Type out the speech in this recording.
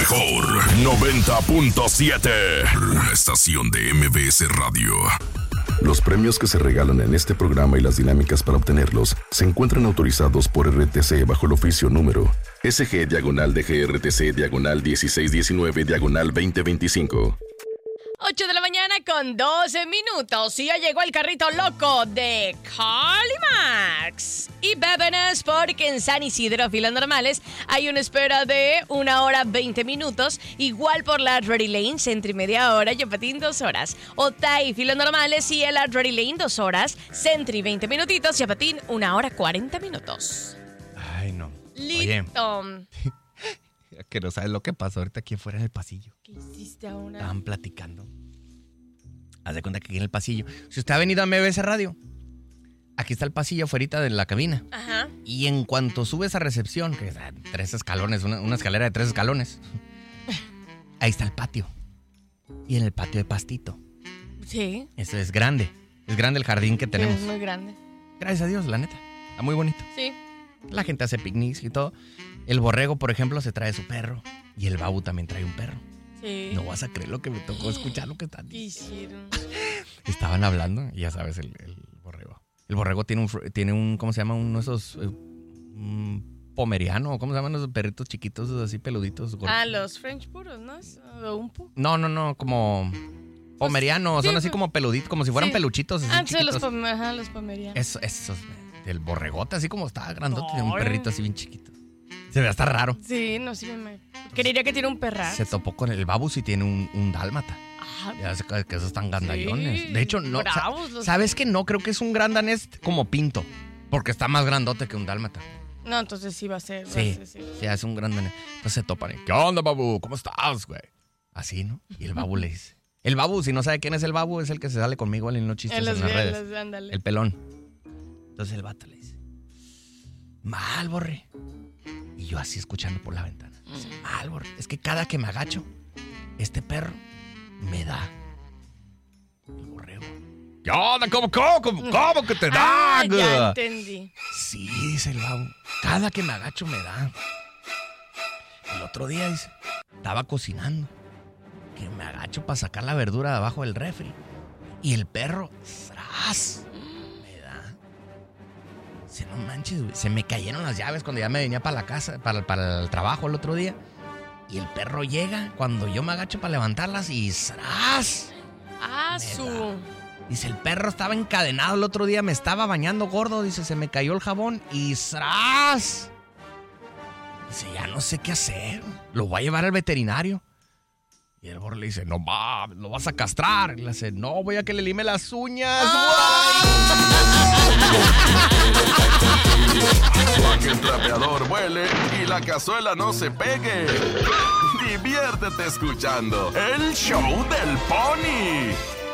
mejor 90.7, la estación de MBS Radio. Los premios que se regalan en este programa y las dinámicas para obtenerlos se encuentran autorizados por RTC bajo el oficio número SG-DGRTC-1619-2025. 8 de la mañana con 12 minutos y ya llegó el carrito loco de Carly Max. Y bébenes porque en San Isidro Filas Normales hay una espera de 1 hora 20 minutos. Igual por la Ready Lane, Centro y media hora, Yapatín 2 horas. Otay, Filas Normales y el Ready Lane 2 horas, Centro y 20 minutitos, Yapatín 1 hora 40 minutos. Ay, no. Listo. Oye, que no sabes lo que pasó ahorita aquí afuera en el pasillo. ¿Qué hiciste ahora? Estaban platicando. Haz de cuenta que aquí en el pasillo. Si usted ha venido a MBS Radio, aquí está el pasillo afuera de la cabina. Ajá. Y en cuanto subes a recepción, que es 3 escalones, una escalera de 3 escalones, ahí está el patio. Y en el patio de pastito. Sí. Eso es grande. Es grande el jardín que tenemos. Sí, es muy grande. Gracias a Dios, la neta. Está muy bonito. Sí. La gente hace picnics y todo. El borrego, por ejemplo, se trae su perro. Y el babu también trae un perro. Sí. No vas a creer lo que me tocó escuchar lo que están diciendo. ¿Qué hicieron? Estaban hablando, y ya sabes, el borrego. El borrego tiene un ¿cómo se llama? Uno de esos pomeriano, ¿cómo se llaman esos perritos chiquitos así peluditos? Ah, los French puros, ¿no? ¿O un pu? No, como pomeriano, sí, son así como peluditos, como si fueran peluchitos así chiquitos. Los pomerianos. Esos, del borregote, así como está grandote, un perrito así bien chiquito. Se ve hasta raro. Sí, no, sí me... Quería que tiene un perrazo. Se topó con el babu si tiene un dálmata. Ah, Ya sé que esos están gandallones. Sí, De hecho, no. bravos ¿Sabes que no? Creo que es un gran danés como pinto. Porque está más grandote que un dálmata. No, entonces sí va a ser. Sí, es un gran danés. Entonces se topan. ¿Qué onda, babu? ¿Cómo estás, güey? Así, ¿no? Y el babu le dice. El babu, si no sabe quién es el babu, es el que se sale conmigo en los chistes en las redes. El pelón. Entonces el vato le dice: mal, borre. Y yo así escuchando por la ventana. Dice, mal, borre. Es que cada que me agacho, este perro me da. El borrego. ¿Qué onda? ¿Cómo que te da? Ya entendí. Sí, dice el babu. Cada que me agacho me da. El otro día, dice, estaba cocinando. Que me agacho para sacar la verdura de abajo del refri. Y el perro, ¡zras! Me da. Dice, no manches, güey. Se me cayeron las llaves cuando ya me venía para la casa, para el trabajo el otro día. Y el perro llega cuando yo me agacho para levantarlas y ¡zras! ¡Ah, su! Dice, el perro estaba encadenado el otro día, me estaba bañando gordo. Dice, se me cayó el jabón y ¡zras! Dice, ya no sé qué hacer. Lo voy a llevar al veterinario. Y el borre le dice, no mames, lo vas a castrar. Y le dice, no, voy a que le lime las uñas. Para que el trapeador vuele y la cazuela no se pegue. Diviértete escuchando el show del Pony.